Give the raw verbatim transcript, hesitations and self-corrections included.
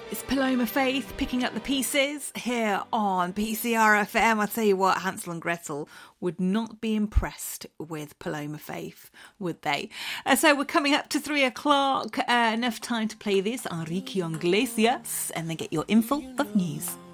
It's Paloma Faith picking up the pieces here on P C R F M. I tell you what, Hansel and Gretel would not be impressed with Paloma Faith, would they? Uh, so we're coming up to three o'clock. Uh, enough time to play this Enrique Iglesias and then get your info of news.